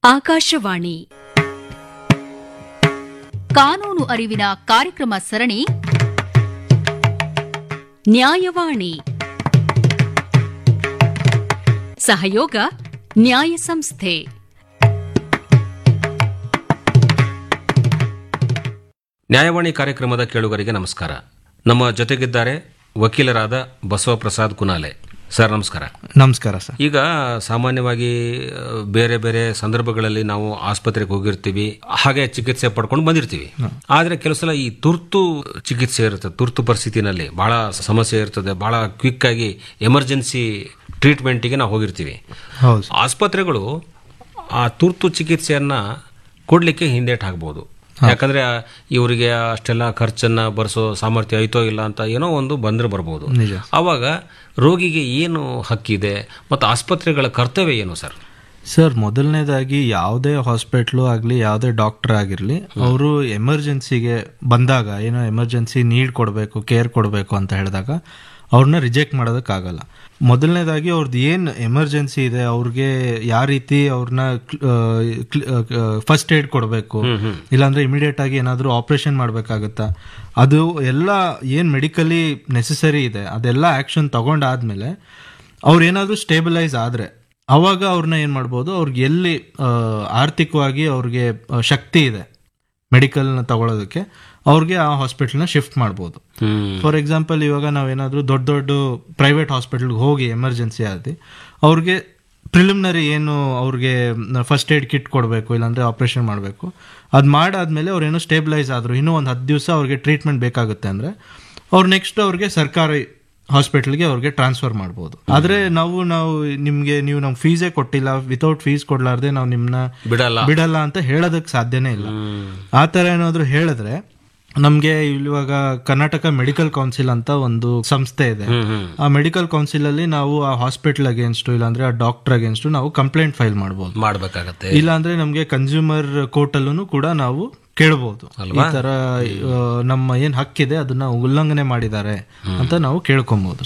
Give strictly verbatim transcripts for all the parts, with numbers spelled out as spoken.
ಆಕಾಶವಾಣಿ ಕಾನೂನು ಅರಿವಿನ ಕಾರ್ಯಕ್ರಮ ಸರಣಿ ನ್ಯಾಯವಾಣಿ. ಸಹಯೋಗ ನ್ಯಾಯ ಸಂಸ್ಥೆ. ನ್ಯಾಯವಾಣಿ ಕಾರ್ಯಕ್ರಮದ ಕೇಳುಗರಿಗೆ ನಮಸ್ಕಾರ. ನಮ್ಮ ಜೊತೆಗಿದ್ದಾರೆ ವಕೀಲರಾದ ಬಸವಪ್ರಸಾದ್ ಕುನಾಲೆ. ಸರ್ ನಮಸ್ಕಾರ. ನಮಸ್ಕಾರ ಸರ್. ಈಗ ಸಾಮಾನ್ಯವಾಗಿ ಬೇರೆ ಬೇರೆ ಸಂದರ್ಭಗಳಲ್ಲಿ ನಾವು ಆಸ್ಪತ್ರೆಗೆ ಹೋಗಿರ್ತೀವಿ, ಹಾಗೆ ಚಿಕಿತ್ಸೆ ಪಡ್ಕೊಂಡು ಬಂದಿರ್ತೀವಿ. ಆದ್ರೆ ಕೆಲವು ಸಲ ಈ ತುರ್ತು ಚಿಕಿತ್ಸೆ ಇರುತ್ತೆ, ತುರ್ತು ಪರಿಸ್ಥಿತಿನಲ್ಲಿ ಬಹಳ ಸಮಸ್ಯೆ ಇರ್ತದೆ, ಬಹಳ ಕ್ವಿಕ್ ಆಗಿ ಎಮರ್ಜೆನ್ಸಿ ಟ್ರೀಟ್ಮೆಂಟ್ಗೆ ನಾವು ಹೋಗಿರ್ತೀವಿ. ಆಸ್ಪತ್ರೆಗಳು ಆ ತುರ್ತು ಚಿಕಿತ್ಸೆಯನ್ನ ಕೊಡ್ಲಿಕ್ಕೆ ಹಿಂದೇಟ್ ಹಾಕ್ಬೋದು. ಯಾಕಂದ್ರೆ ಇವರಿಗೆ ಅಷ್ಟೆಲ್ಲ ಖರ್ಚನ್ನ ಭರಿಸೋ ಸಾಮರ್ಥ್ಯ ಐತೋ ಇಲ್ಲ ಅಂತ ಏನೋ ಒಂದು ಬಂದ್ರೆ ಬರ್ಬೋದು. ಅವಾಗ ರೋಗಿಗೆ ಏನು ಹಕ್ಕಿದೆ ಮತ್ತು ಆಸ್ಪತ್ರೆಗಳ ಕರ್ತವ್ಯ ಏನು ಸರ್? ಸರ್, ಮೊದಲನೇದಾಗಿ ಯಾವುದೇ ಹಾಸ್ಪಿಟ್ಲು ಆಗಲಿ ಯಾವುದೇ ಡಾಕ್ಟರ್ ಆಗಿರಲಿ, ಅವರು ಎಮರ್ಜೆನ್ಸಿಗೆ ಬಂದಾಗ ಏನೋ ಎಮರ್ಜೆನ್ಸಿ ನೀಡ್ ಕೊಡಬೇಕು, ಕೇರ್ ಕೊಡಬೇಕು ಅಂತ ಹೇಳಿದಾಗ ಅವ್ರನ್ನ ರಿಜೆಕ್ಟ್ ಮಾಡೋದಕ್ಕಾಗಲ್ಲ. ಮೊದಲನೇದಾಗಿ ಅವ್ರದ್ದು ಏನು ಎಮರ್ಜೆನ್ಸಿ ಇದೆ, ಅವ್ರಿಗೆ ಯಾವ ರೀತಿ ಅವ್ರನ್ನ ಫಸ್ಟ್ ಏಡ್ ಕೊಡಬೇಕು, ಇಲ್ಲಾಂದ್ರೆ ಇಮಿಡಿಯೇಟ್ ಆಗಿ ಏನಾದರೂ ಆಪರೇಷನ್ ಮಾಡಬೇಕಾಗುತ್ತಾ, ಅದು ಎಲ್ಲ ಏನು ಮೆಡಿಕಲಿ ನೆಸೆಸರಿ ಇದೆ ಅದೆಲ್ಲ ಆ್ಯಕ್ಷನ್ ತಗೊಂಡಾದ್ಮೇಲೆ ಅವ್ರು ಏನಾದರೂ ಸ್ಟೇಬಿಲೈಸ್ ಆದರೆ ಅವಾಗ ಅವ್ರನ್ನ ಏನು ಮಾಡ್ಬೋದು, ಅವ್ರಿಗೆ ಎಲ್ಲಿ ಆರ್ಥಿಕವಾಗಿ ಅವ್ರಿಗೆ ಶಕ್ತಿ ಇದೆ ಮೆಡಿಕಲ್ನ ತಗೊಳ್ಳೋದಕ್ಕೆ, ಅವ್ರಿಗೆ ಆ ಹಾಸ್ಪಿಟಲ್ನ ಶಿಫ್ಟ್ ಮಾಡ್ಬೋದು. ಫಾರ್ ಎಕ್ಸಾಂಪಲ್, ಇವಾಗ ನಾವೇನಾದರೂ ದೊಡ್ಡ ದೊಡ್ಡ ಪ್ರೈವೇಟ್ ಹಾಸ್ಪಿಟಲ್ಗೆ ಹೋಗಿ ಎಮರ್ಜೆನ್ಸಿ ಆಗಿ ಅವ್ರಿಗೆ ಪ್ರಿಲಿಮಿನರಿ ಏನು ಅವ್ರಿಗೆ ಫಸ್ಟ್ ಏಡ್ ಕಿಟ್ ಕೊಡಬೇಕು, ಇಲ್ಲಾಂದರೆ ಆಪ್ರೇಷನ್ ಮಾಡಬೇಕು, ಅದು ಮಾಡಾದ್ಮೇಲೆ ಅವ್ರೇನೋ ಸ್ಟೇಬಿಲೈಸ್ ಆದರು, ಇನ್ನೂ ಒಂದು ಹತ್ತು ದಿವಸ ಅವ್ರಿಗೆ ಟ್ರೀಟ್ಮೆಂಟ್ ಬೇಕಾಗುತ್ತೆ ಅಂದರೆ ಅವ್ರು ನೆಕ್ಸ್ಟ್ ಅವ್ರಿಗೆ ಸರ್ಕಾರಿ ಹಾಸ್ಪಿಟಲ್ಗೆ ಅವ್ರಿಗೆ ಟ್ರಾನ್ಸ್ಫರ್ ಮಾಡ್ಬೋದು. ಆದರೆ ನಾವು ನಾವು ನಿಮಗೆ ನೀವು ನಮ್ಗೆ ಫೀಸೇ ಕೊಟ್ಟಿಲ್ಲ, ವಿತೌಟ್ ಫೀಸ್ ಕೊಡ್ಲಾರ್ದೆ ನಾವು ನಿಮ್ಮನ್ನ ಬಿಡಲ್ಲ ಬಿಡಲ್ಲ ಅಂತ ಹೇಳೋದಕ್ಕೆ ಸಾಧ್ಯನೇ ಇಲ್ಲ. ಆ ಥರ ಏನಾದರೂ ಹೇಳಿದ್ರೆ ನಮಗೆ ಇವಾಗ ಕರ್ನಾಟಕ ಮೆಡಿಕಲ್ ಕೌನ್ಸಿಲ್ ಅಂತ ಒಂದು ಸಂಸ್ಥೆ ಇದೆ. ಆ ಮೆಡಿಕಲ್ ಕೌನ್ಸಿಲ್ ಅಲ್ಲಿ ನಾವು ಆ ಹಾಸ್ಪಿಟಲ್ ಅಗೇನ್ಸ್ಟ್ ಇಲ್ಲಾಂದ್ರೆ ಆ ಡಾಕ್ಟರ್ ಅಗೇನ್ಸ್ಟ್ ನಾವು ಕಂಪ್ಲೇಂಟ್ ಫೈಲ್ ಮಾಡಬಹುದು, ಮಾಡಬೇಕಾಗತ್ತೆ. ಇಲ್ಲಾಂದ್ರೆ ನಮಗೆ ಕನ್ಸ್ಯೂಮರ್ ಕೋರ್ಟ್ ಅಲ್ಲೂ ಕೂಡ ನಾವು ಕೇಳಬಹುದು, ಈ ತರ ನಮ್ಮ ಏನ್ ಹಕ್ಕಿದೆ ಅದನ್ನ ಉಲ್ಲಂಘನೆ ಮಾಡಿದ್ದಾರೆ ಅಂತ ನಾವು ಕೇಳ್ಕೊಬಹುದು.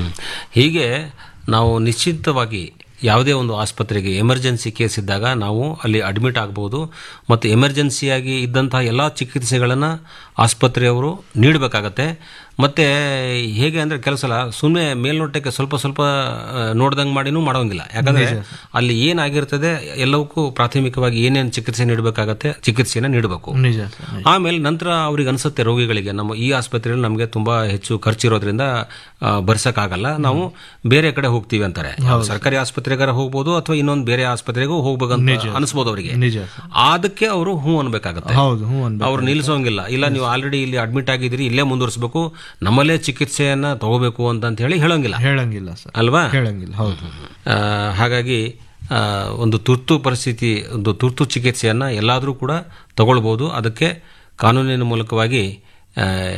ಹೀಗೆ ನಾವು ನಿಶ್ಚಿತವಾಗಿ ಯಾವುದೇ ಒಂದು ಆಸ್ಪತ್ರೆಗೆ ಎಮರ್ಜೆನ್ಸಿ ಕೇಸ್ ಇದ್ದಾಗ ನಾವು ಅಲ್ಲಿ ಅಡ್ಮಿಟ್ ಆಗಬಹುದು ಮತ್ತು ಎಮರ್ಜೆನ್ಸಿಯಾಗಿ ಇದ್ದಂತಹ ಎಲ್ಲ ಚಿಕಿತ್ಸೆಗಳನ್ನು ಆಸ್ಪತ್ರೆಯವರು ನೀಡಬೇಕಾಗತ್ತೆ. ಮತ್ತು ಹೇಗೆ ಅಂದರೆ ಕೆಲವು ಸಲ ಸುಮ್ಮನೆ ಮೇಲ್ನೋಟಕ್ಕೆ ಸ್ವಲ್ಪ ಸ್ವಲ್ಪ ನೋಡ್ದಂಗೆ ಮಾಡಿನೂ ಮಾಡೋಂಗಿಲ್ಲ. ಯಾಕಂದರೆ ಅಲ್ಲಿ ಏನಾಗಿರ್ತದೆ ಎಲ್ಲವಕ್ಕೂ ಪ್ರಾಥಮಿಕವಾಗಿ ಏನೇನು ಚಿಕಿತ್ಸೆ ನೀಡಬೇಕಾಗತ್ತೆ ಚಿಕಿತ್ಸೆಯನ್ನು ನೀಡಬೇಕು. ಆಮೇಲೆ ನಂತರ ಅವ್ರಿಗೆ ಅನಿಸುತ್ತೆ ರೋಗಿಗಳಿಗೆ, ನಮ್ಮ ಈ ಆಸ್ಪತ್ರೆಯಲ್ಲಿ ನಮಗೆ ತುಂಬ ಹೆಚ್ಚು ಖರ್ಚಿರೋದ್ರಿಂದ ಬರ್ಸೋಕ್ಕಾಗಲ್ಲ, ನಾವು ಬೇರೆ ಕಡೆ ಹೋಗ್ತೀವಿ ಅಂತಾರೆ. ಸರ್ಕಾರಿ ಆಸ್ಪತ್ರೆಗಾರ ಹೋಗ್ಬೋದು ಅಥವಾ ಇನ್ನೊಂದು ಬೇರೆ ಆಸ್ಪತ್ರೆಗೂ ಹೋಗ್ಬೇಕಂತ ಅನಿಸ್ಬೋದು ಅವರಿಗೆ. ಅದಕ್ಕೆ ಅವರು ಹ್ಞೂ ಅನ್ಬೇಕಾಗತ್ತೆ, ಅವ್ರು ನಿಲ್ಲಿಸೋಂಗಿಲ್ಲ. ಇಲ್ಲ ನೀವು ಆಲ್ರೆಡಿ ಇಲ್ಲಿ ಅಡ್ಮಿಟ್ ಆಗಿದ್ದೀರಿ, ಇಲ್ಲೇ ಮುಂದುವರಿಸಬೇಕು, ನಮ್ಮಲ್ಲೇ ಚಿಕಿತ್ಸೆಯನ್ನ ತಗೋಬೇಕು ಅಂತ ಹೇಳಿ ಹೇಳೋಂಗಿಲ್ಲ ಹೇಳಂಗಿಲ್ಲ ಅಲ್ವಾ? ಹೇಳಂಗಿಲ್ಲ. ಹೌದು. ಹಾಗಾಗಿ ಒಂದು ತುರ್ತು ಪರಿಸ್ಥಿತಿ, ಒಂದು ತುರ್ತು ಚಿಕಿತ್ಸೆಯನ್ನ ಎಲ್ಲಾದರೂ ಕೂಡ ತಗೊಳ್ಬಹುದು. ಅದಕ್ಕೆ ಕಾನೂನಿನ ಮೂಲಕವಾಗಿ